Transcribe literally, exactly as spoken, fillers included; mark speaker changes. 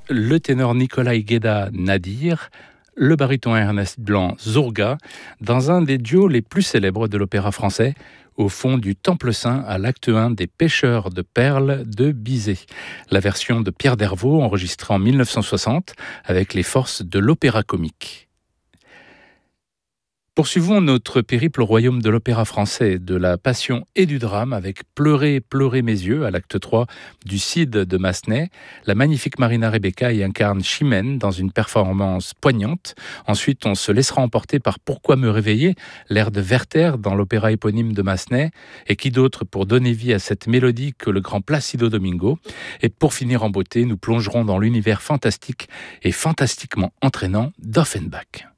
Speaker 1: le ténor Nikolai Gueda Nadir, le baryton Ernest Blanc Zourga, dans un des duos les plus célèbres de l'opéra français, au fond du Temple Saint à l'acte un des Pêcheurs de perles de Bizet. La version de Pierre Dervaux enregistrée en mille neuf cent soixante avec les forces de l'opéra comique. Poursuivons notre périple au royaume de l'opéra français, de la passion et du drame avec Pleurer, pleurer mes yeux à l'acte trois du Cid de Massenet. La magnifique Marina Rebecca y incarne Chimène dans une performance poignante. Ensuite, on se laissera emporter par Pourquoi me réveiller, l'air de Werther dans l'opéra éponyme de Massenet. Et qui d'autre pour donner vie à cette mélodie que le grand Placido Domingo. Et pour finir en beauté, nous plongerons dans l'univers fantastique et fantastiquement entraînant d'Offenbach.